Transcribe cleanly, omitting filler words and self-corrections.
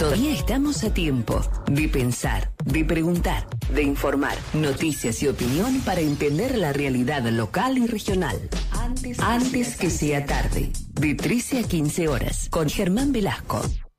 Todavía estamos a tiempo de pensar, de preguntar, de informar. Noticias y opinión para entender la realidad local y regional. Antes que sea tarde. De 13 a 15 horas. Con Germán Velasco.